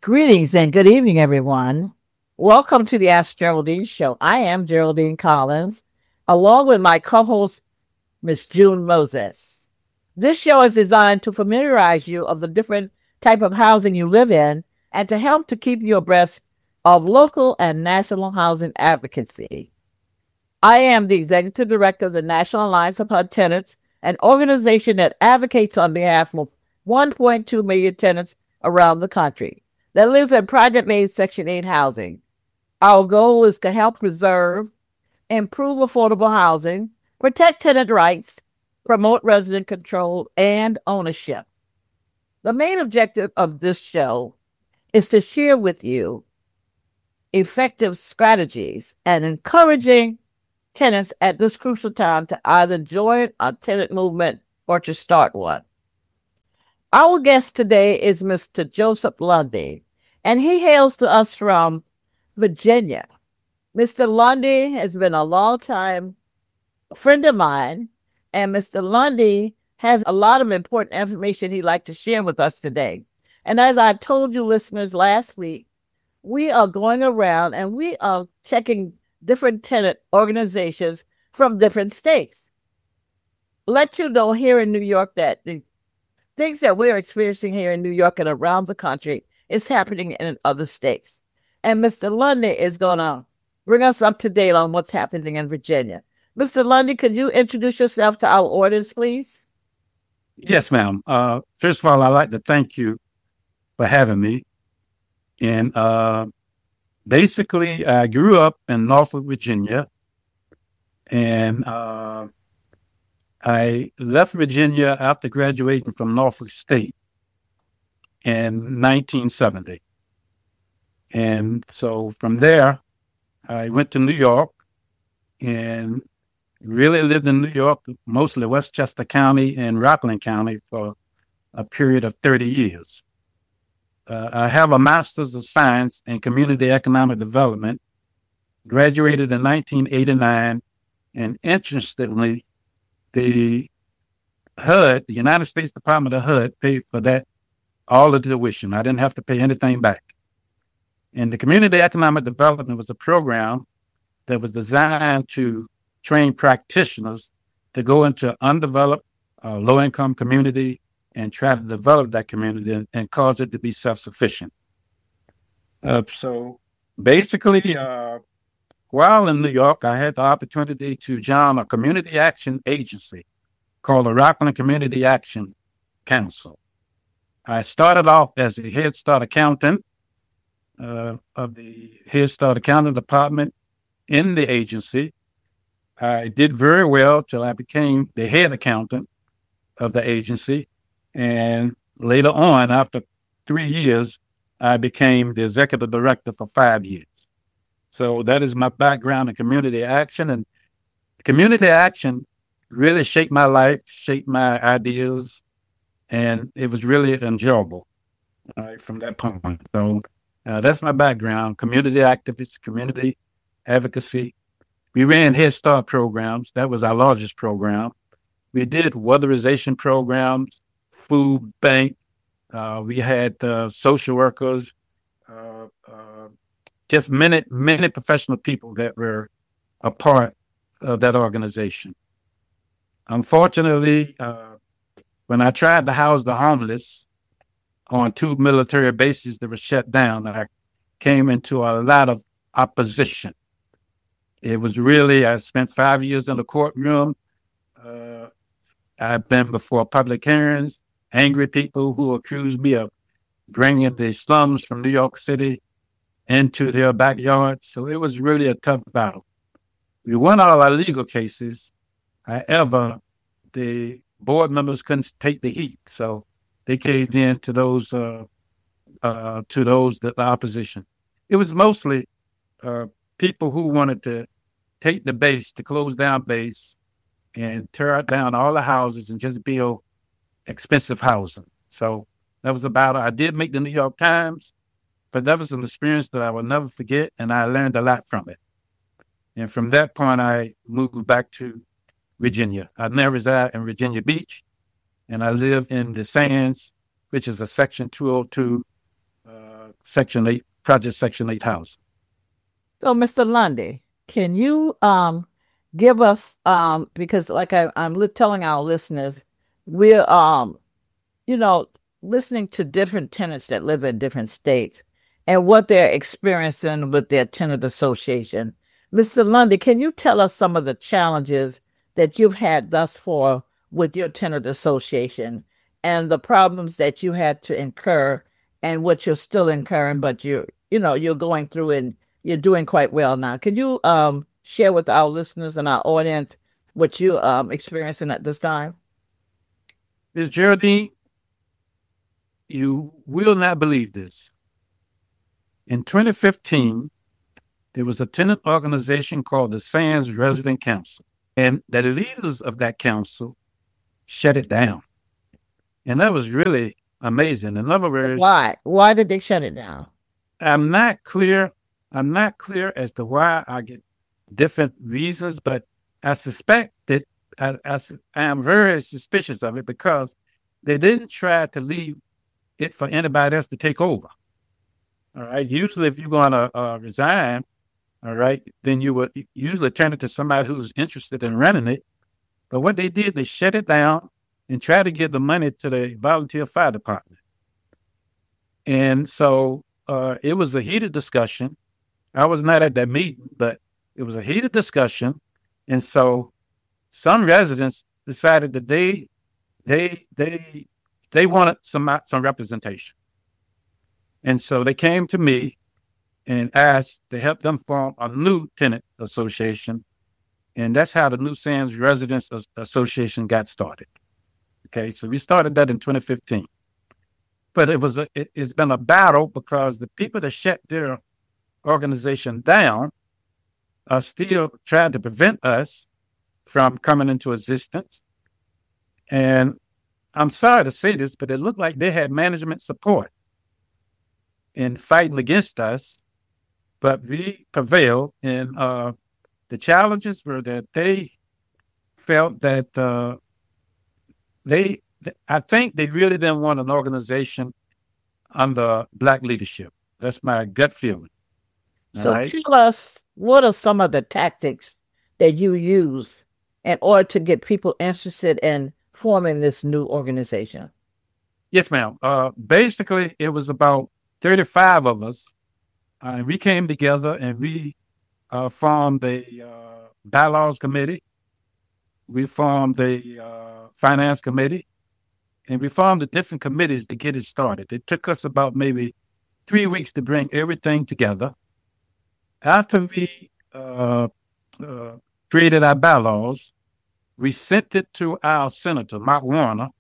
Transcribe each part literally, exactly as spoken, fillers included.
Greetings and good evening, everyone. Welcome to the Ask Geraldine Show. I am Geraldine Collins, along with my co-host, Miss June Moses. This show is designed to familiarize you of the different type of housing you live in and to help to keep you abreast of local and national housing advocacy. I am the executive director of the National Alliance of H U D Tenants, an organization that advocates on behalf of one point two million tenants around the country that lives in project-based Section eight housing. Our goal is to help preserve, improve affordable housing, protect tenant rights, promote resident control and ownership. The main objective of this show is to share with you effective strategies and encouraging tenants at this crucial time to either join a tenant movement or to start one. Our guest today is Mister Joseph Lundy, and he hails to us from Virginia. Mister Lundy has been a long-time friend of mine, and Mister Lundy has a lot of important information he'd like to share with us today. And as I told you listeners last week, we are going around and we are checking different tenant organizations from different states. Let you know here in New York that the things that we're experiencing here in New York and around the country is happening in other states. And Mister Lundy is going to bring us up to date on what's happening in Virginia. Mister Lundy, could you introduce yourself to our audience, please? Yes, ma'am. Uh, first of all, I'd like to thank you for having me. And uh, basically, I grew up in Norfolk, Virginia, and uh, I left Virginia after graduating from Norfolk State in nineteen seventy. And so from there, I went to New York and really lived in New York, mostly Westchester County and Rockland County for a period of thirty years. Uh, I have a Master's of Science in Community Economic Development, graduated in nineteen eighty-nine, and interestingly, the H U D, the United States Department of H U D, paid for that, all of the tuition. I didn't have to pay anything back. And the Community Economic Development was a program that was designed to train practitioners to go into undeveloped, uh, low-income community and try to develop that community and, and cause it to be self-sufficient. Uh, so basically, uh, while in New York, I had the opportunity to join a community action agency called the Rockland Community Action Council. I started off as a Head Start accountant uh, of the Head Start accounting department in the agency. I did very well till I became the head accountant of the agency. And later on, after three years, I became the executive director for five years. So that is my background in community action. And community action really shaped my life, shaped my ideas, and it was really enjoyable uh, from that point. So uh, that's my background, community activist, community advocacy. We ran Head Start programs. That was our largest program. We did weatherization programs, food bank. Uh, we had uh, social workers, uh, uh, just many, many professional people that were a part of that organization. Unfortunately, uh, when I tried to house the homeless on two military bases that were shut down, I came into a lot of opposition. It was really, I spent five years in the courtroom. Uh, I've been before public hearings, angry people who accused me of bringing the slums from New York City into their backyard. So it was really a tough battle. We won all our legal cases. However, the board members couldn't take the heat. So they caved in to those, uh, uh, to those, the, the opposition. It was mostly uh, people who wanted to take the base, to close down base, and tear down all the houses and just build expensive housing. So that was about it. I did make the New York Times, but that was an experience that I will never forget, and I learned a lot from it. And from that point, I moved back to Virginia. I now reside in Virginia Beach, and I live in the Sands, which is a Section two oh two uh, Section eight, Project Section eight house. So, Mister Lundy, can you um, give us, um, because like I, I'm li- telling our listeners, we're, um, you know, listening to different tenants that live in different states and what they're experiencing with their tenant association. Mister Lundy, can you tell us some of the challenges that you've had thus far with your tenant association and the problems that you had to incur and what you're still incurring, but you you know you're going through and you're doing quite well now. Can you um share with our listeners and our audience what you um experiencing at this time? Miz Geraldine, you will not believe this. In twenty fifteen, there was a tenant organization called the Sands Resident Council, and the leaders of that council shut it down. And that was really amazing. In other words, Why? Why did they shut it down? I'm not clear. I'm not clear as to why. I get different reasons, but I suspect that I, I, I am very suspicious of it because they didn't try to leave it for anybody else to take over. All right. Usually, if you're going to uh, resign, all right, then you would usually turn it to somebody who's interested in running it. But what they did, they shut it down and tried to give the money to the volunteer fire department. And so uh, it was a heated discussion. I was not at that meeting, but it was a heated discussion. And so some residents decided that they they they they wanted some some representation. And so they came to me and asked to help them form a new tenant association. And that's how the New Sands Residents Association got started. Okay, so we started that in twenty fifteen. But it was a, it, it's been a battle because the people that shut their organization down are still trying to prevent us from coming into existence. And I'm sorry to say this, but it looked like they had management support in fighting against us, but we prevailed. And uh, the challenges were that they felt that uh, they, I think they really didn't want an organization under Black leadership. That's my gut feeling. So right? Tell us, what are some of the tactics that you use in order to get people interested in forming this new organization? Yes, ma'am. Uh, basically, it was about thirty-five of us. Uh, we came together and we uh, formed the uh, bylaws committee. We formed the uh, finance committee. And we formed the different committees to get it started. It took us about maybe three weeks to bring everything together. After we uh, uh, created our bylaws, we sent it to our senator, Mark Warner,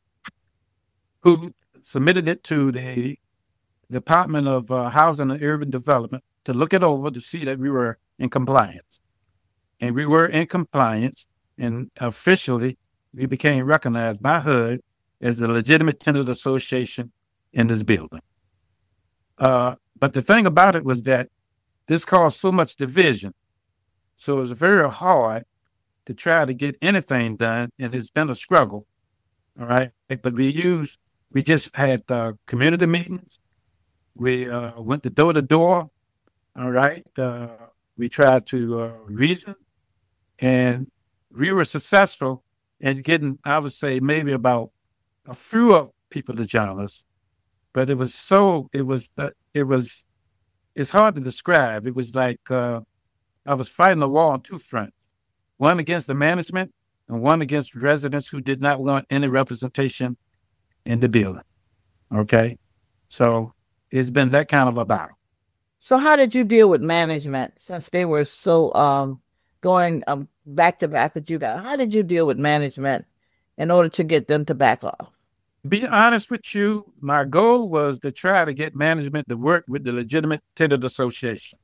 who submitted it to the Department of uh, Housing and Urban Development to look it over to see that we were in compliance. And we were in compliance, and officially we became recognized by H U D as the legitimate tenant association in this building. Uh, but the thing about it was that this caused so much division. So it was very hard to try to get anything done, and it's been a struggle. All right. But we used, we just had uh, community meetings. We uh, went to door to door. All right. Uh, we tried to uh, reason, and we were successful in getting, I would say, maybe about a few of people to join us, but it was so, it was, uh, it was, it's hard to describe. It was like uh, I was fighting a war on two fronts, one against the management and one against residents who did not want any representation in the building. Okay. So it's been that kind of a battle. So how did you deal with management since they were so um, going um, back to back with you guys? How did you deal with management in order to get them to back off? Be honest with you, my goal was to try to get management to work with the legitimate tenant association.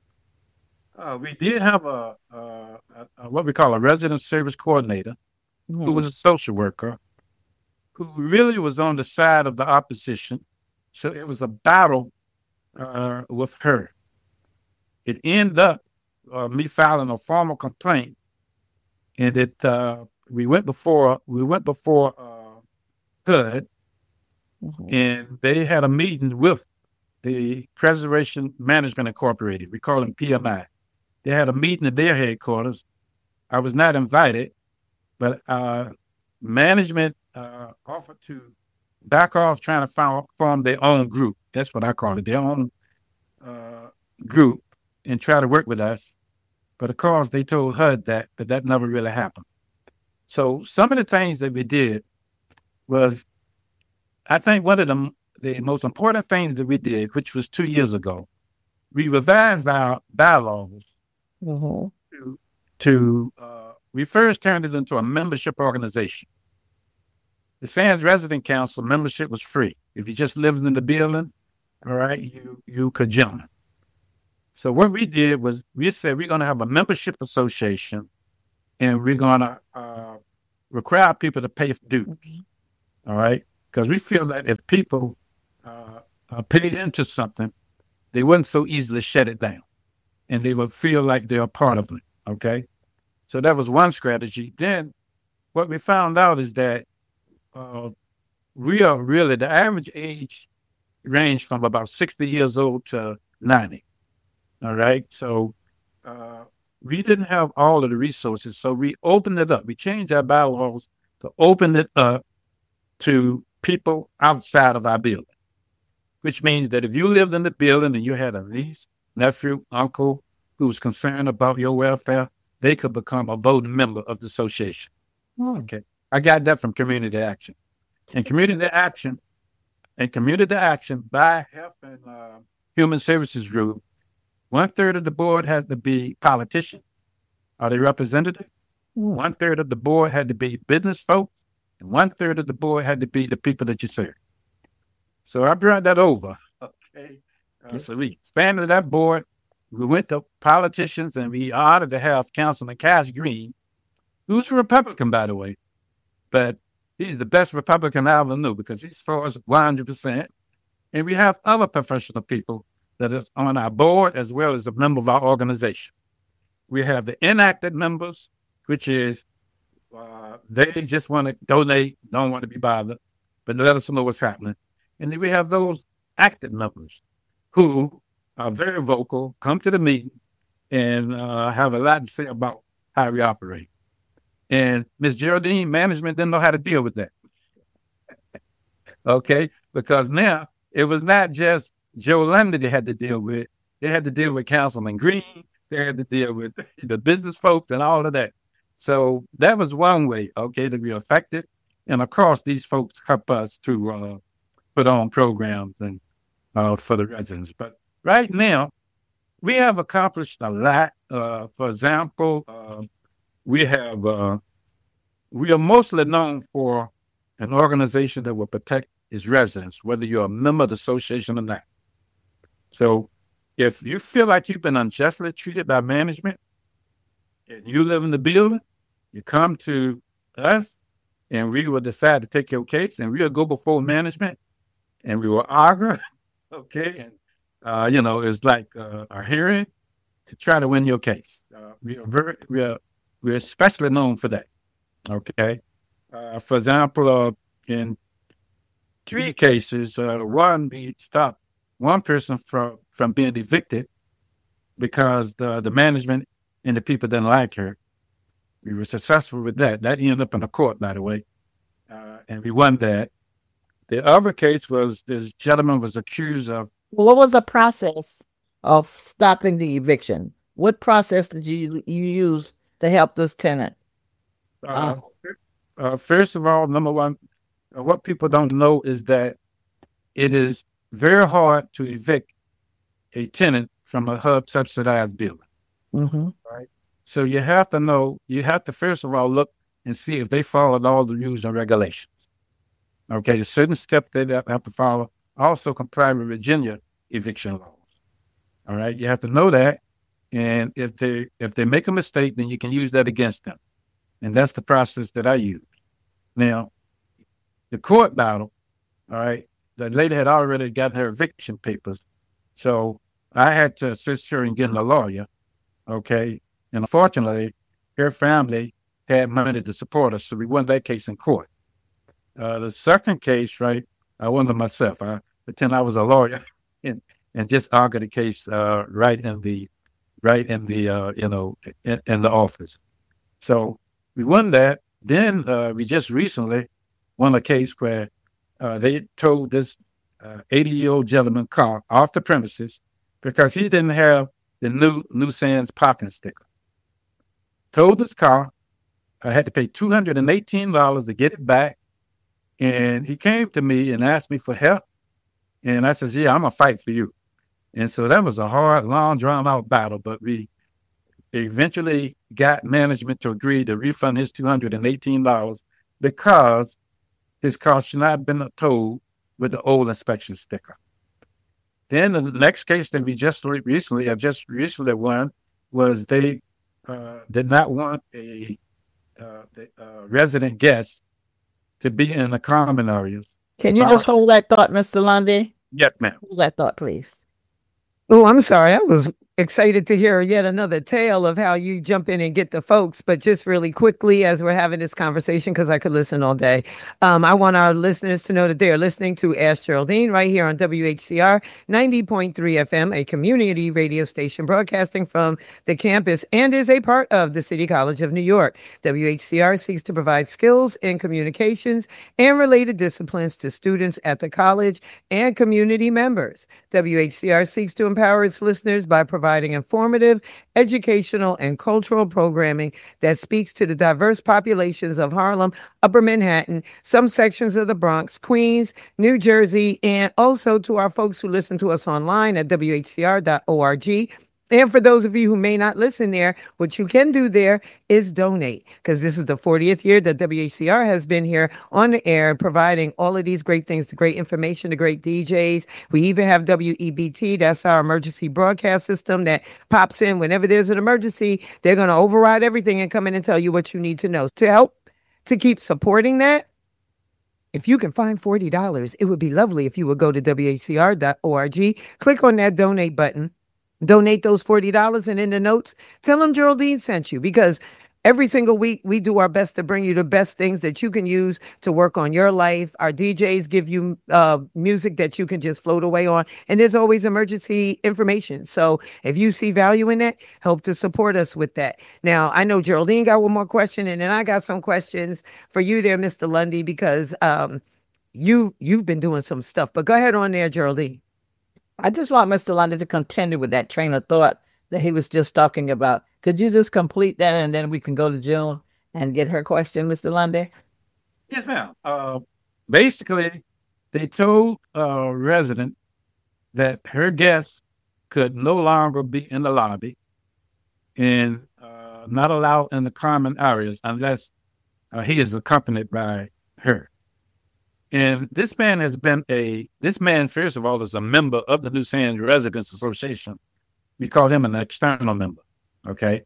Uh, we did have a, a, a what we call a resident service coordinator, mm-hmm. who was a social worker, who really was on the side of the opposition. So it was a battle uh, with her. It ended up uh, me filing a formal complaint, and it uh, we went before we went before. Uh, H U D, mm-hmm. and they had a meeting with the Preservation Management Incorporated. We call them P M I. They had a meeting at their headquarters. I was not invited, but uh, management uh, offered to back off trying to form, form their own group. That's what I call it, their own uh, group, and try to work with us. But of course, they told H U D that, but that never really happened. So some of the things that we did was, I think one of the, the most important things that we did, which was two years ago, we revised our bylaws Mm-hmm. to, to uh, we first turned it into a membership organization. The Sands Resident Council membership was free. If you just lived in the building, all right, you, you could join. So what we did was we said we're going to have a membership association, and we're going to uh, require people to pay dues, all right? Because we feel that if people uh, are paid into something, they wouldn't so easily shut it down, and they would feel like they're a part of it, okay? So that was one strategy. Then what we found out is that uh, we are really, the average age ranged from about sixty years old to ninety, all right? So uh, we didn't have all of the resources, so we opened it up. We changed our bylaws to open it up to people outside of our building, which means that if you lived in the building and you had a niece, nephew, uncle who was concerned about your welfare, they could become a voting member of the association. Hmm. Okay. I got that from Community Action. And Community Action, and Community Action by Health and uh, Human Services Group, one third of the board has to be politicians. Are they representative? Hmm. One third of the board had to be business folk, and one third of the board had to be the people that you serve. So I brought that over. Okay. Uh, so we expanded that board. We went to politicians, and we honored to have Councilman Cash Green, who's a Republican, by the way, but he's the best Republican I ever knew because he's for us one hundred percent. And we have other professional people that are on our board as well as a member of our organization. We have the inactive members, which is uh, they just want to donate, don't want to be bothered, but let us know what's happening. And then we have those active members who are very vocal, come to the meeting, and uh, have a lot to say about how we operate. And Miz Geraldine, management didn't know how to deal with that. Okay? Because now it was not just Joe Lundy they had to deal with. They had to deal with Councilman Green. They had to deal with the business folks and all of that. So that was one way, okay, to be effective. And of course, these folks help us to uh, put on programs and uh, for the residents. But right now, we have accomplished a lot. Uh, for example, uh, we have uh, we are mostly known for an organization that will protect its residents, whether you're a member of the association or not. So if you feel like you've been unjustly treated by management and you live in the building, you come to us and we will decide to take your case, and we'll go before management and we will argue, okay? And, uh, you know, it's like uh, a hearing to try to win your case. Uh, we are very, we are, we're especially known for that, okay? Uh, for example, uh, in three cases, uh, one, we stopped one person from, from being evicted because the, the management and the people didn't like her. We were successful with that. That ended up in the court, by the way, uh, and we won that. The other case was this gentleman was accused of. What was the process of stopping the eviction? What process did you you use to help this tenant? Uh, uh, first of all, number one, uh, what people don't know is that it is very hard to evict a tenant from a H U D subsidized building. Mm-hmm. Right. So you have to know, you have to first of all look and see if they followed all the rules and regulations. Okay, the certain steps they have to follow also comply with Virginia eviction laws. All right, you have to know that, and if they if they make a mistake, then you can use that against them, and that's the process that I use. Now, the court battle, all right, the lady had already got her eviction papers, so I had to assist her in getting a lawyer. Okay, and unfortunately, her family had money to support us, so we won that case in court. Uh, the second case, right, I won it myself. I pretend I was a lawyer. and, and just argue the case uh, right in the right in the uh, you know in, in the office. So we won that. Then uh, we just recently won a case where uh, they towed this eighty-year-old gentleman car off the premises because he didn't have the new New Sands parking sticker. Towed his car. I had to pay two hundred eighteen dollars to get it back. And he came to me and asked me for help. And I said, yeah, I'm going to fight for you. And so that was a hard, long, drawn-out battle. But we eventually got management to agree to refund his two hundred eighteen dollars because his car should not have been towed with the old inspection sticker. Then the next case that we just recently, I just recently won, was they uh, did not want a, uh, the, uh, resident guest to be in the common areas. Can you just hold that thought, Mister Lundy? Yes, ma'am. Hold that thought, please. Oh, I'm sorry. I was excited to hear yet another tale of how you jump in and get the folks. But just really quickly, as we're having this conversation, because I could listen all day, um, I want our listeners to know that they are listening to Ask Geraldine right here on W H C R ninety point three F M, a community radio station broadcasting from the campus and is a part of the City College of New York. W H C R seeks to provide skills in communications and related disciplines to students at the college and community members. W H C R seeks to empower its listeners by providing providing informative, educational, and cultural programming that speaks to the diverse populations of Harlem, Upper Manhattan, some sections of the Bronx, Queens, New Jersey, and also to our folks who listen to us online at W H C R dot org. And for those of you who may not listen there, what you can do there is donate, because this is the fortieth year that W H C R has been here on the air, providing all of these great things, the great information, the great D Js. We even have W E B T, that's our emergency broadcast system that pops in whenever there's an emergency. They're going to override everything and come in and tell you what you need to know. To help to keep supporting that, if you can find forty dollars, it would be lovely if you would go to W H C R dot org, click on that donate button, donate those forty dollars, and in the notes, tell them Geraldine sent you, because every single week we do our best to bring you the best things that you can use to work on your life. Our D Js give you uh, music that you can just float away on, and there's always emergency information. So if you see value in that, help to support us with that. Now, I know Geraldine got one more question, and then I got some questions for you there, Mister Lundy, because um, you, you've been doing some stuff. But go ahead on there, Geraldine. I just want Mister Lundy to continue with that train of thought that he was just talking about. Could you just complete that, and then we can go to June and get her question, Mister Lundy? Yes, ma'am. Uh, basically, they told a resident that her guests could no longer be in the lobby and uh, not allowed in the common areas unless uh, he is accompanied by her. And this man has been a, this man, first of all, is a member of the New Sands Residents Association. We call him an external member, okay?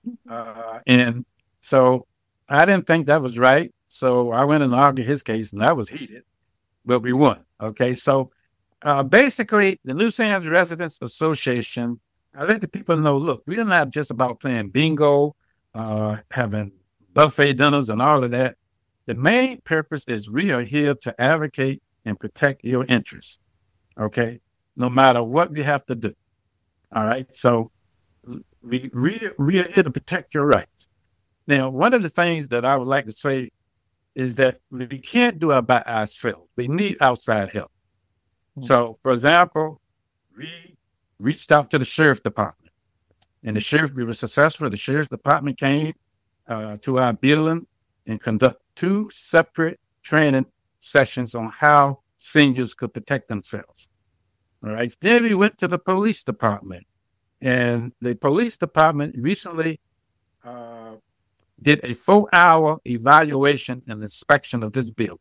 Uh, and so I didn't think that was right. So I went and argued his case, and that was heated, but we won, okay? So uh, basically, the New Sands Residents Association, I let the people know, look, we're not just about playing bingo, uh, having buffet dinners and all of that. The main purpose is we are here to advocate and protect your interests, okay? No matter what we have to do, all right? So we, we, we are here to protect your rights. Now, one of the things that I would like to say is that we can't do it by ourselves. We need outside help. Mm-hmm. So, for example, we reached out to the sheriff department, and the sheriff, we were successful. The sheriff's department came uh, to our building and conduct two separate training sessions on how seniors could protect themselves. All right. Then we went to the police department, and the police department recently uh, did a four-hour evaluation and inspection of this building.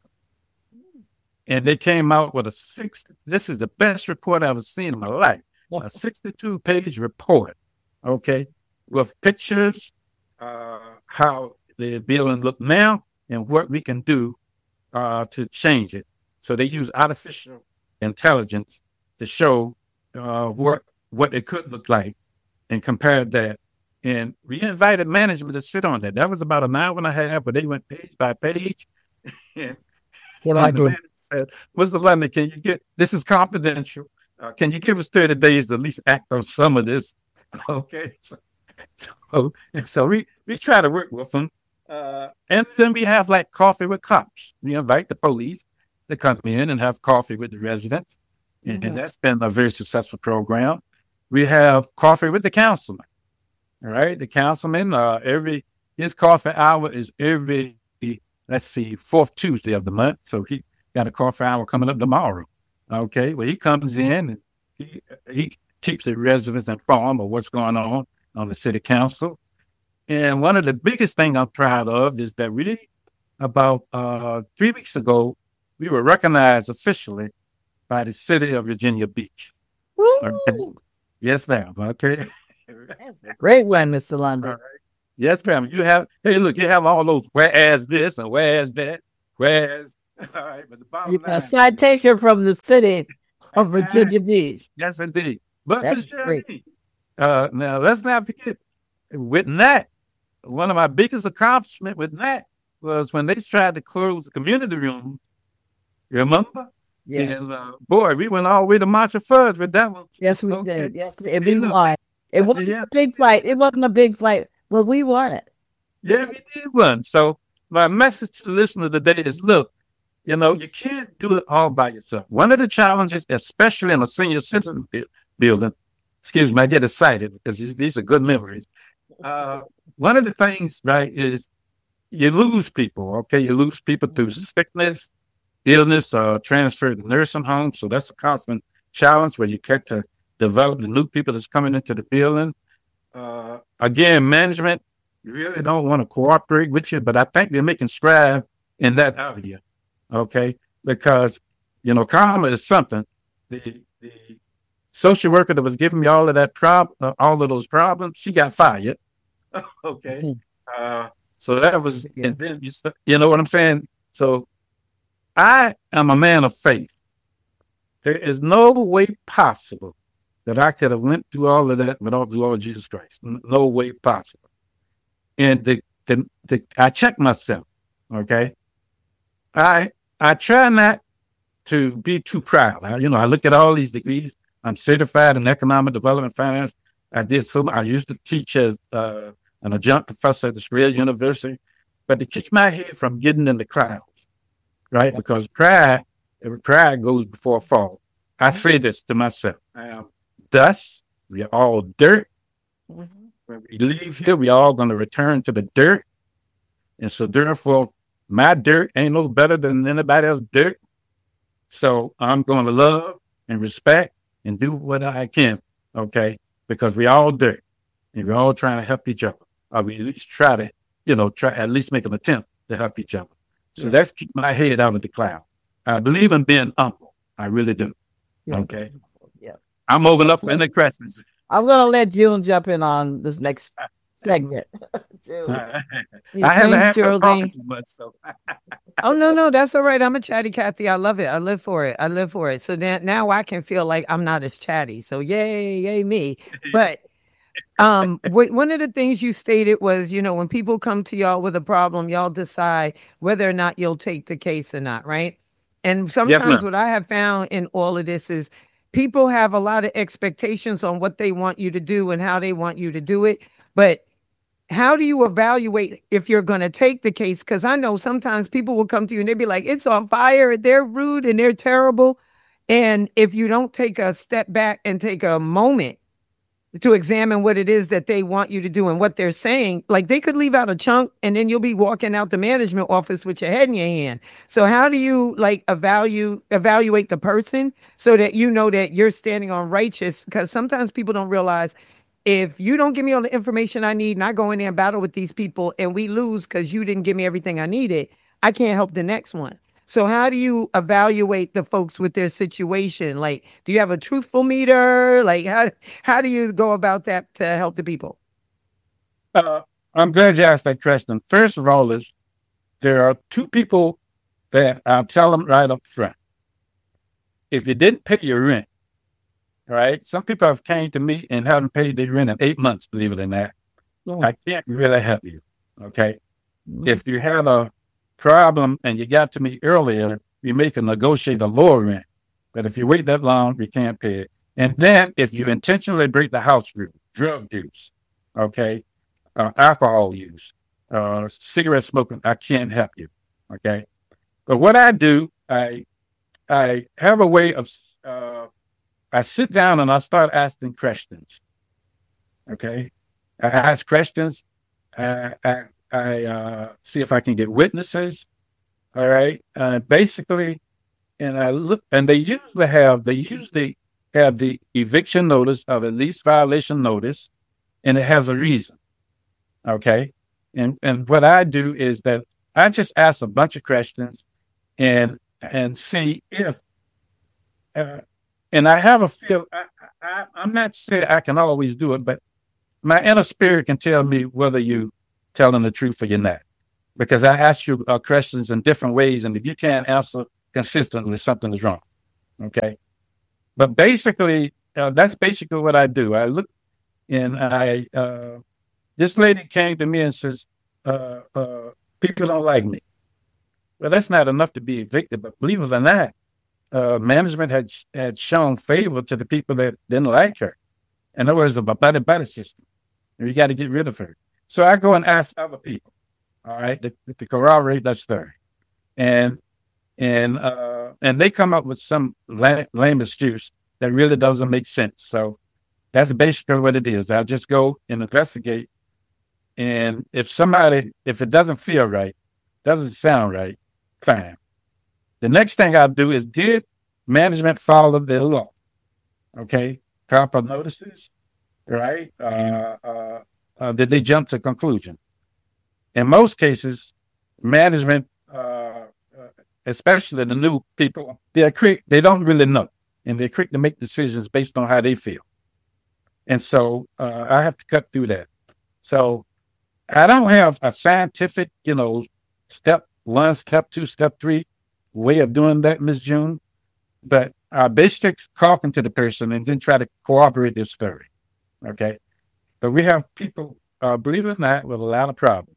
And they came out with a six, this is the best report I've ever seen in my life, a sixty-two page report, okay, with pictures, uh, how the building look now and what we can do uh, to change it. So they use artificial intelligence to show uh, what what it could look like and compare that. And we invited management to sit on that. That was about an hour and a half, but they went page by page. and what I do? Said, Mister Lundy, can you get, this is confidential. Uh, can you give us thirty days to at least act on some of this? Okay. So, so, so we, we try to work with them. Uh, and then we have like coffee with cops. We invite the police to come in and have coffee with the residents. And, Mhm. and that's been a very successful program. We have coffee with the councilman. All right. The councilman, uh, every, his coffee hour is every, let's see, fourth Tuesday of the month. So he got a coffee hour coming up tomorrow. Okay. Well, he comes in and he, he keeps the residents informed of what's going on on the city council. And one of the biggest things I'm proud of is that we, about uh, three weeks ago, we were recognized officially by the city of Virginia Beach. Woo! Okay. Yes, ma'am. Okay. That's a great one, Mister London. All right. Yes, ma'am. You have, hey, look, you have all those whereas this and whereas that, whereas. All right, but the bottom You line, got a citation from the city of Virginia Beach. yes, indeed. But That's Miz great. Geraldine, uh, now let's not forget, with N A T, one of my biggest accomplishments with N A T was when they tried to close the community room. You remember? Yes, And uh, boy, we went all the way to March of Fudge with that one. yes, we Okay. did. Yes, and Hey, we look. won. It wasn't Yeah. a big fight. It wasn't a big fight, but we won it. Yeah, we did one. So my message to the listener today is, look, you know, you can't do it all by yourself. One of the challenges, especially in a senior citizen bu- building, excuse me, I get excited because these, these are good memories. Uh, one of the things, right, is you lose people, okay? You lose people through sickness, illness, uh, transfer to nursing homes. So that's a constant challenge where you get to develop the new people that's coming into the building. Uh, again, management really don't want to cooperate with you, but I think they're making strides in that area, okay? Because, you know, karma is something. The, the social worker that was giving me all of that prob, uh, all of those problems, she got fired. Okay. Mhm. Uh, so that was, Yeah. and then you, s- you know what I'm saying? So I am a man of faith. There is no way possible that I could have went through all of that without the Lord Jesus Christ. N- No way possible. And the, the, the I check myself. Okay. I I try not to be too proud. I, you know, I look at all these degrees. I'm certified in economic development finance. I did so. I used to teach as uh, an adjunct professor at the Strayer University, but to keep my head from getting in the clouds, right? Because pride, pride goes before a fall. I say this to myself: I am dust. We are all dirt. Mhm. When we leave here, we all going to return to the dirt, and so therefore, my dirt ain't no better than anybody else's dirt. So I'm going to love and respect and do what I can, okay? Because we all dirt, and we're all trying to help each other. Or we at least try to, you know, try at least make an attempt to help each other. So Yeah. that's keep my head out of the cloud. I believe in being humble. I really do. Yeah. Okay. Yeah. I'm moving up in the crescents. I'm going to let June jump in on this next segment. June. I Yeah, haven't thanks, had to talk Geraldine. too much, so Oh no, no, that's all right. I'm a chatty Cathy. I love it. I live for it. I live for it. So now, now I can feel like I'm not as chatty. So yay, yay me. But um, wh- one of the things you stated was, you know, when people come to y'all with a problem, y'all decide whether or not you'll take the case or not, right? And sometimes ma'am. what I have found in all of this is people have a lot of expectations on what they want you to do and how they want you to do it. But how do you evaluate if you're going to take the case? Because I know sometimes people will come to you and they'll be like, it's on fire, they're rude and they're terrible. And if you don't take a step back and take a moment to examine what it is that they want you to do and what they're saying, like they could leave out a chunk and then you'll be walking out the management office with your head in your hand. So how do you like evaluate evaluate the person so that you know that you're standing on righteous? Because sometimes people don't realize if you don't give me all the information I need and I go in there and battle with these people and we lose because you didn't give me everything I needed, I can't help the next one. So how do you evaluate the folks with their situation? Like, do you have a truthful meter? Like, how how do you go about that to help the people? Uh, I'm glad you asked that question. First of all, is there are two people that I'll tell them right up front. If you didn't pay your rent, right? Some people have came to me and haven't paid their rent in eight months, believe it or not. Oh. I can't really help you, okay? If you had a problem and you got to me earlier, we may can negotiate a lower rent. But if you wait that long, you can't pay it. And then if you intentionally break the house rule, drug use, okay, uh, alcohol use, uh, cigarette smoking, I can't help you, okay? But what I do, I I have a way of, uh, I sit down and I start asking questions, okay? I ask questions. I, I, I uh, see if I can get witnesses, all right? Uh, basically, and I look, and they usually have, they usually have the eviction notice or the lease violation notice, and it has a reason, okay? And and what I do is that I just ask a bunch of questions and and see if, uh, and I have a feel, I, I, I'm not saying I can always do it, but my inner spirit can tell me whether you telling the truth or you're not, because I ask you uh, questions in different ways, and if you can't answer consistently, something is wrong, okay? But basically, uh, that's basically what I do. I look and I, uh, this lady came to me and says, uh, uh, people don't like me. Well, that's not enough to be evicted, but believe it or not, uh, management had had shown favor to the people that didn't like her. In other words, the buddy buddy system. You got to get rid of her. So I go and ask other people, all right, to, to corroborate that story. And and uh, and they come up with some lame, lame excuse that really doesn't make sense. So that's basically what it is. I'll just go and investigate. And if somebody, if it doesn't feel right, doesn't sound right, fine. The next thing I'll do is, did management follow the law? Okay, proper notices, right? Uh, uh, uh, did they jump to conclusion? In most cases, management, uh, uh, especially the new people, they're quick, they don't really know. And they're quick to make decisions based on how they feel. And so uh, I have to cut through that. So I don't have a scientific, you know, step one, step two, step three way of doing that, Miz June. But I basically talking to the person and then try to corroborate their story. Okay. But we have people, uh, believe it or not, with a lot of problems.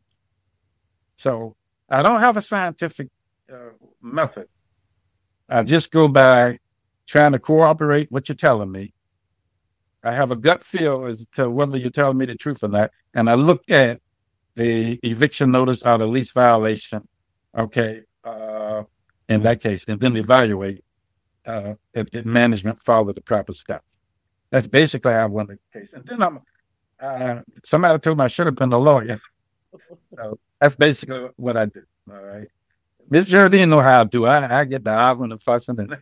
So I don't have a scientific uh, method. I just go by trying to corroborate what you're telling me. I have a gut feel as to whether you're telling me the truth or not. And I look at the eviction notice or the lease violation, okay, uh, in that case, and then evaluate uh, if, if management followed the proper steps. That's basically how I won the case. And then I'm, uh, somebody told me I should have been a lawyer. So that's basically what I do, all right? Miss Geraldine know how I do. I, I get the arguing and fussing and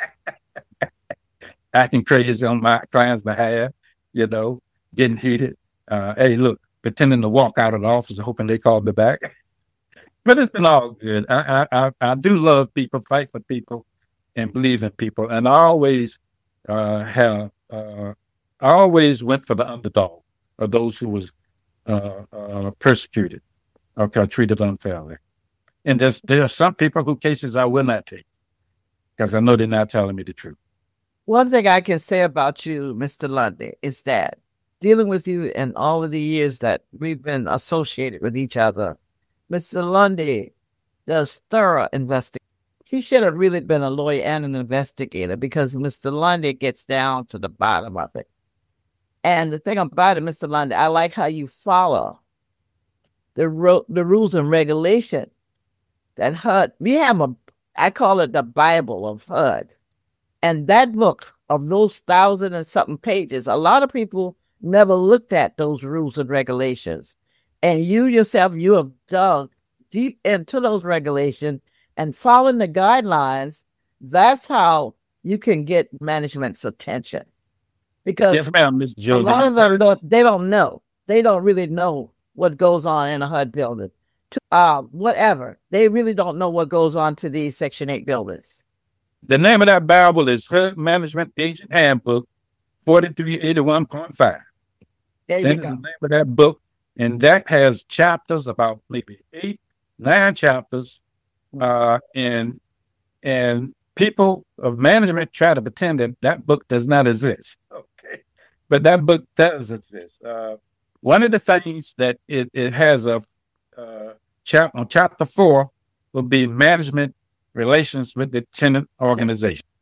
acting crazy on my client's behalf, you know, getting heated. Uh, hey, look, pretending to walk out of the office, hoping they call me back. But it's been all good. I, I, I, I do love people, fight for people, and believe in people. And I always uh, have, uh, I always went for the underdog, or those who was uh, uh, persecuted, okay, treated unfairly. And there's there are some people whose cases I will not take because I know they're not telling me the truth. One thing I can say about you, Mister Lundy, is that dealing with you in all of the years that we've been associated with each other, Mister Lundy does thorough investigation. He should have really been a lawyer and an investigator, because Mister Lundy gets down to the bottom of it. And the thing about it, Mister Lundy, I like how you follow the ro- the rules and regulations that H U D. We have a, I call it the Bible of H U D. And that book of those thousand and something pages, a lot of people never looked at those rules and regulations. And you yourself, you have dug deep into those regulations and following the guidelines. That's how you can get management's attention. Because yes, ma'am, Miz a lot of them, don't, they don't know. They don't really know what goes on in a H U D building. To, uh, whatever. They really don't know what goes on to these Section eight buildings. The name of that Bible is H U D Management Agent Handbook forty-three eighty-one point five. There That you is go. the name of that book. And that has chapters, about maybe eight, nine chapters. Uh, and and people of management try to pretend that that book does not exist. Okay. But that book does exist. Uh, one of the things that it, it has a uh, chap- on chapter four will be management relations with the tenant organization.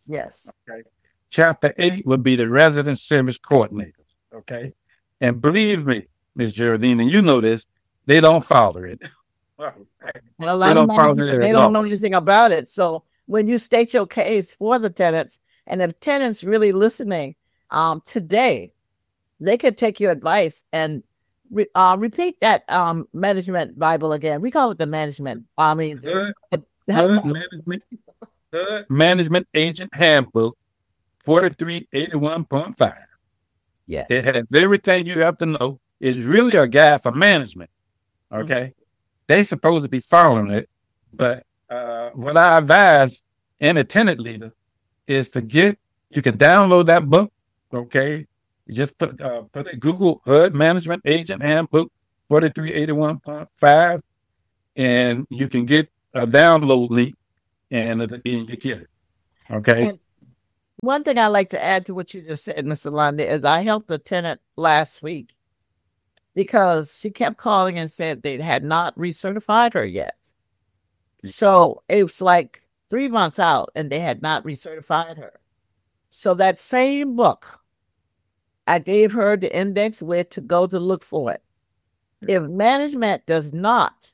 Yes. Okay. Chapter eight would be the resident service coordinators. Okay. And believe me, Miz Geraldine, and you know this, they don't follow it. And a They lot of don't follow managers, it they at don't know all. anything about it. So when you state your case for the tenants, and if tenants really listening um, today, they could take your advice and re- uh, repeat that um, management Bible again. We call it the management. I mean, Good, it- good management, good management agent handbook, forty-three eighty-one point five. yes. It has everything you have to know. It's really a guide for management. Okay. They supposed to be following it, but uh, what I advise any tenant leader is to get, you can download that book. Okay. You just put, uh, put it Google H U D Management Agent Handbook forty-three eighty-one point five, and you can get a download link and, uh, and you get it. Okay. And one thing I like to add to what you just said, Mister Lundy, is I helped a tenant last week because she kept calling and said they had not recertified her yet. So it was like three months out and they had not recertified her. So that same book, I gave her the index where to go to look for it. If management does not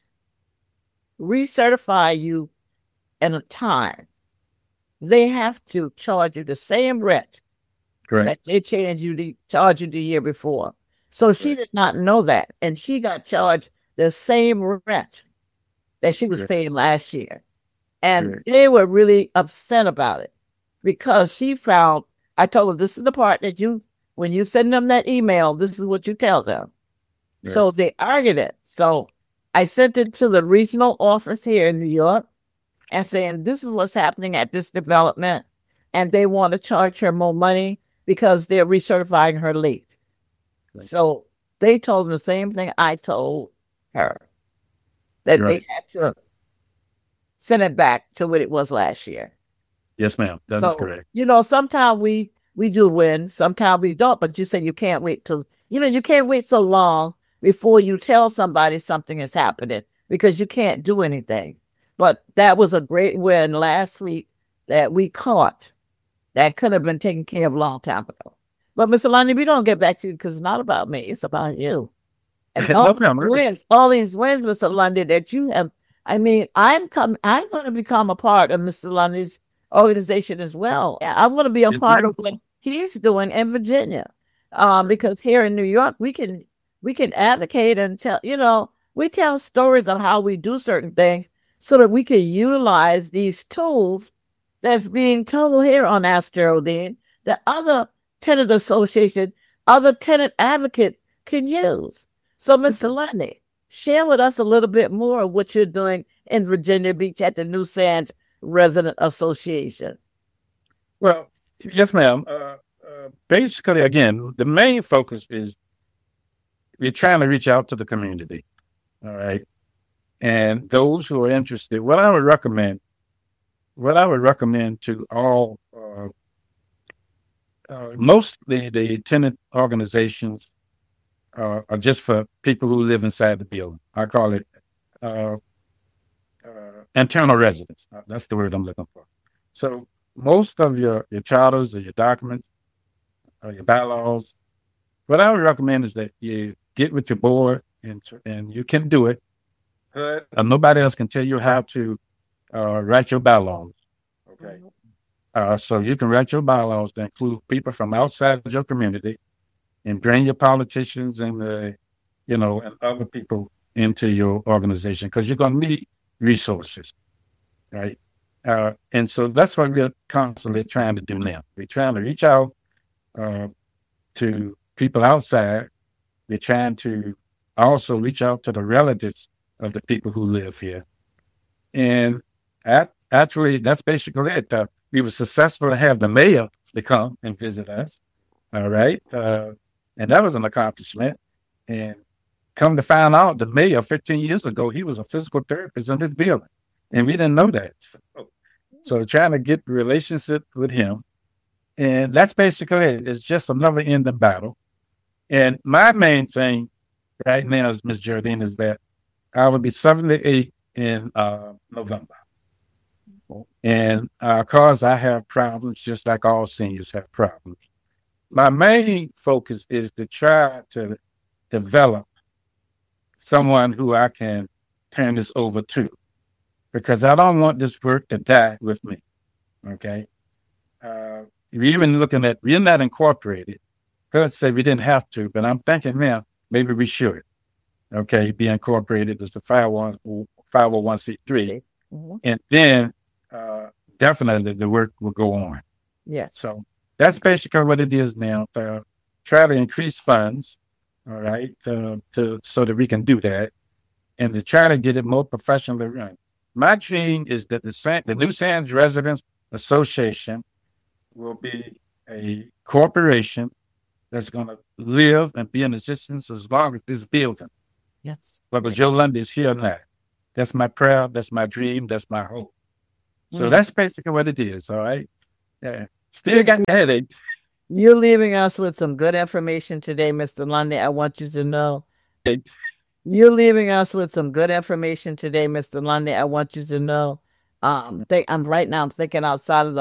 recertify you in a time, they have to charge you the same rent Correct. that they changed you the charge you the year before. So she did not know that, and she got charged the same rent that she was Correct. paying last year, and Correct. they were really upset about it because she found. I told her this is the part that you, when you send them that email, this is what you tell them. Yes. So they argued it. So I sent it to the regional office here in New York and saying, this is what's happening at this development. And they want to charge her more money because they're recertifying her late. Right. So they told them the same thing I told her, that Right. they had to send it back to what it was last year. Yes, ma'am. That so, is correct. You know, sometimes we, we do win, sometimes we don't, but you say you can't wait till, you know, you can't wait so long before you tell somebody something is happening because you can't do anything. But that was a great win last week that we caught that could have been taken care of a long time ago. But Mister Lundy, we don't get back to you because it's not about me, it's about you. And No all, problem. these wins, all these wins, Mister Lundy, that you have, I mean, I'm come, I'm going to become a part of Mister Lundy's organization as well. I want to be a Yes, part ma'am. of what he's doing in Virginia, um, because here in New York we can we can advocate and tell, you know, we tell stories on how we do certain things so that we can utilize these tools that's being told here on Ask Geraldine that other tenant association, other tenant advocate can use. So, Mister Lundy, share with us a little bit more of what you're doing in Virginia Beach at the New Sands Resident Association. Well, yes, ma'am. Uh, uh, basically, again, the main focus is we're trying to reach out to the community. All right. And those who are interested, what I would recommend, what I would recommend to all, uh, uh, most the, the tenant organizations uh, are just for people who live inside the building. I call it uh, uh, internal residents. Uh, That's the word I'm looking for. So most of your, your charters or your documents or your bylaws, what I would recommend is that you get with your board and and you can do it. Uh, nobody else can tell you how to uh, write your bylaws. Okay. Uh, so you can write your bylaws to include people from outside of your community and bring your politicians and, uh, you know, and other people into your organization because you're going to need resources, right? Uh, and so that's what we're constantly trying to do now. We're trying to reach out uh, to people outside. We're trying to also reach out to the relatives of the people who live here. And at, actually, that's basically it. Uh, we were successful to have the mayor to come and visit us. All right. Uh, and that was an accomplishment. And come to find out, the mayor fifteen years ago, he was a physical therapist in this building. And we didn't know that. So, so trying to get the relationship with him. And that's basically it. It's just another end of battle. And my main thing right now is, Miz Geraldine, is that I will be seventy-eight in uh, November. And uh, cause I have problems, just like all seniors have problems. My main focus is to try to develop someone who I can turn this over to, because I don't want this work to die with me. Okay. Uh, we're even looking at, we're not incorporated. Let's say we didn't have to, but I'm thinking, man, maybe we should. Okay. Be incorporated as the five oh one c three. Mm-hmm. And then uh, definitely the work will go on. Yes. So that's basically what it is now. To try to increase funds, all right, to, to so that we can do that, and to try to get it more professionally run. My dream is that the, San, the New Sands Residents Association will be a corporation that's going to live and be in existence as long as this building. Yes. Whether Joe Lundy is here or not. That's my prayer. That's my dream. That's my hope. So mm. that's basically what it is. All right. Yeah. Still got headaches. You're leaving us with some good information today, Mister Lundy. I want you to know. You're leaving us with some good information today, Mister Lundy. I want you to know. Um, think, I'm right now. I'm thinking outside of the